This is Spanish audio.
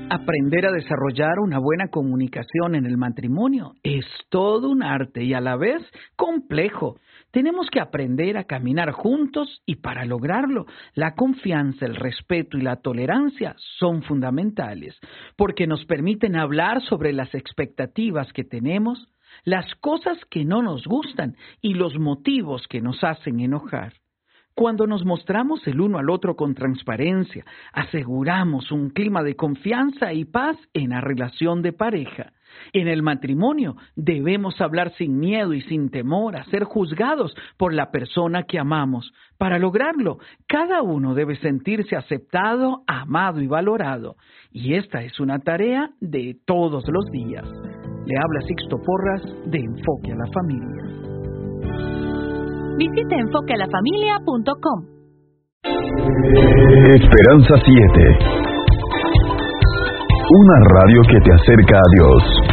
Aprender a desarrollar una buena comunicación en el matrimonio es todo un arte y a la vez complejo. Tenemos que aprender a caminar juntos y para lograrlo, la confianza, el respeto y la tolerancia son fundamentales porque nos permiten hablar sobre las expectativas que tenemos, las cosas que no nos gustan y los motivos que nos hacen enojar. Cuando nos mostramos el uno al otro con transparencia, aseguramos un clima de confianza y paz en la relación de pareja. En el matrimonio debemos hablar sin miedo y sin temor a ser juzgados por la persona que amamos. Para lograrlo, cada uno debe sentirse aceptado, amado y valorado. Y esta es una tarea de todos los días. Le habla Sixto Porras de Enfoque a la Familia. Visite enfoquealafamilia.com. Esperanza 7. Una radio que te acerca a Dios.